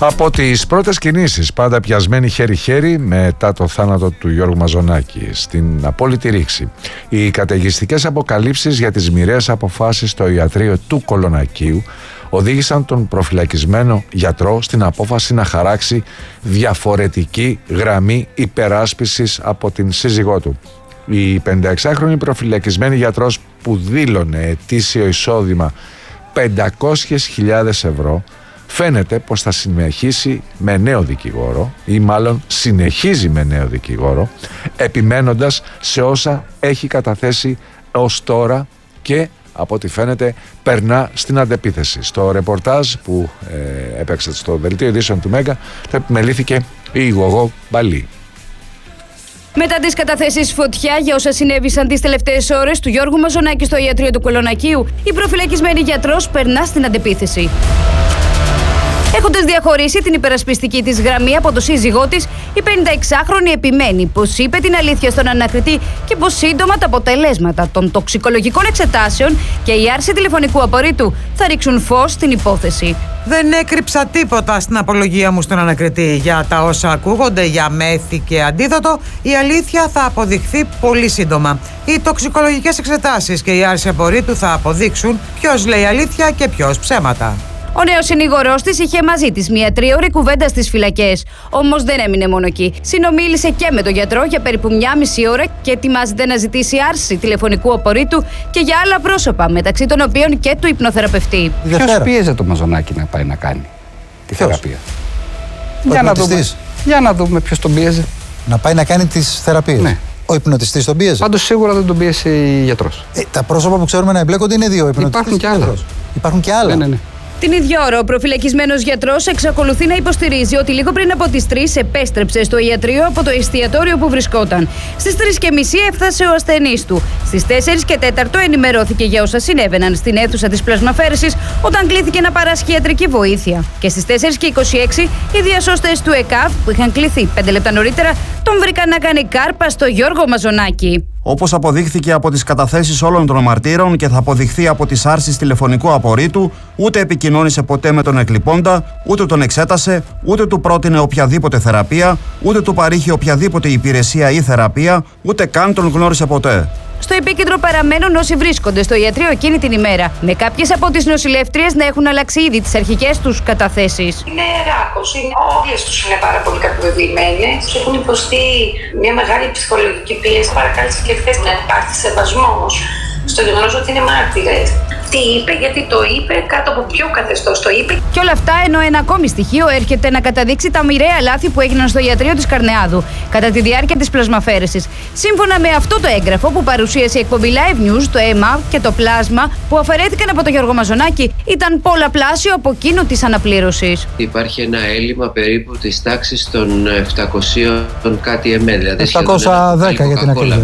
Από τις πρώτες κινήσεις, πάντα πιασμένοι χέρι-χέρι μετά το θάνατο του Γιώργου Μαζονάκη, στην απόλυτη ρήξη, οι καταιγιστικές αποκαλύψεις για τις μοιραίες αποφάσεις στο ιατρείο του Κολονακίου οδήγησαν τον προφυλακισμένο γιατρό στην απόφαση να χαράξει διαφορετική γραμμή υπεράσπισης από την σύζυγό του. Η 56χρονη προφυλακισμένη γιατρός, που δήλωνε ετήσιο εισόδημα 500.000 ευρώ, φαίνεται πως θα συνεχίσει με νέο δικηγόρο, ή μάλλον συνεχίζει με νέο δικηγόρο, επιμένοντας σε όσα έχει καταθέσει ως τώρα και από ό,τι φαίνεται περνά στην αντεπίθεση. Στο ρεπορτάζ που έπαιξε στο δελτίο ειδήσεων του Μέγκα θα επιμελήθηκε η Γογό Μπαλή. Μετά τις καταθέσεις φωτιά για όσα συνέβησαν τις τελευταίες ώρες του Γιώργου Μαζονάκη στο ιατρείο του Κολονακίου, η προφυλακισμένη γιατρός περνά στην αντεπίθεση. Έχοντας διαχωρίσει την υπερασπιστική της γραμμή από το σύζυγό της, η 56χρονη επιμένει πως είπε την αλήθεια στον ανακριτή και πως σύντομα τα αποτελέσματα των τοξικολογικών εξετάσεων και η άρση τηλεφωνικού απορρίτου θα ρίξουν φως στην υπόθεση. Δεν έκρυψα τίποτα στην απολογία μου στον ανακριτή για τα όσα ακούγονται για μέθη και αντίδοτο. Η αλήθεια θα αποδειχθεί πολύ σύντομα. Οι τοξικολογικές εξετάσεις και η άρση απορρίτου θα αποδείξουν ποιος λέει αλήθεια και ποιος ψέματα. Ο νέος συνήγορός της είχε μαζί της μια 3ωρη κουβέντα στις φυλακές. Όμως δεν έμεινε μόνο εκεί. Συνομίλησε και με τον γιατρό για περίπου 1,5 ώρα και ετοιμάζεται να ζητήσει άρση τηλεφωνικού απορρίτου και για άλλα πρόσωπα, μεταξύ των οποίων και του υπνοθεραπευτή. Ποιος πίεζε το Μαζονάκη να πάει να κάνει τη θεραπεία? Για να δούμε ποιος τον πίεζε. Να πάει να κάνει τις θεραπείες. Ναι. Ο υπνοτιστής τον πίεζε. Πάντως σίγουρα δεν τον πίεσε η γιατρός. Τα πρόσωπα που ξέρουμε να εμπλέκονται είναι δύο. Υπάρχουν και άλλα. Υπάρχουν και άλλα. Ναι. Την ίδια ώρα, ο προφυλακισμένος γιατρός εξακολουθεί να υποστηρίζει ότι λίγο πριν από τις 3 επέστρεψε στο ιατρείο από το εστιατόριο που βρισκόταν. Στις 3:30 έφτασε ο ασθενής του. Στις 4:04 ενημερώθηκε για όσα συνέβαιναν στην αίθουσα της πλασμαφέρεσης όταν κλήθηκε να παράσχει ιατρική βοήθεια. Και στις 4:26 οι διασώστες του ΕΚΑΒ, που είχαν κληθεί 5 λεπτά νωρίτερα, τον βρήκαν να κάνει κάρπα στο Γιώργο Μαζονάκη. Όπως αποδείχθηκε από τις καταθέσεις όλων των μαρτύρων και θα αποδειχθεί από τις άρσεις τηλεφωνικού απορρίτου, ούτε επικοινώνησε ποτέ με τον εκλειπώντα, ούτε τον εξέτασε, ούτε του πρότεινε οποιαδήποτε θεραπεία, ούτε του παρήχε οποιαδήποτε υπηρεσία ή θεραπεία, ούτε καν τον γνώρισε ποτέ. Στο επίκεντρο παραμένουν όσοι βρίσκονται στο ιατρείο εκείνη την ημέρα, με κάποιες από τις νοσηλεύτριες να έχουν αλλάξει ήδη τις αρχικές τους καταθέσεις. Είναι ράκος, όλες τους είναι πάρα πολύ κακοβεβαιημένες. Έχουν υποστεί μια μεγάλη ψυχολογική πίεση. Παρακάλεσε και χθες να υπάρχει σεβασμός στο γεγονός ότι είναι μάρτυρες. Τι είπε, γιατί το είπε, κάτω από ποιο καθεστώς το είπε. Και όλα αυτά ενώ ένα ακόμη στοιχείο έρχεται να καταδείξει τα μοιραία λάθη που έγιναν στο ιατρείο της Καρνεάδου κατά τη διάρκεια της πλασμαφέρεσης. Σύμφωνα με αυτό το έγγραφο που παρουσίασε η εκπομπή Live News, το αίμα και το πλάσμα που αφαιρέθηκαν από τον Γιώργο Μαζονάκη ήταν πολλαπλάσιο από εκείνο της αναπλήρωσης. Υπάρχει ένα έλλειμμα περίπου της τάξης των 700 κάτι ml, δηλαδή 710 για την ακρίβεια.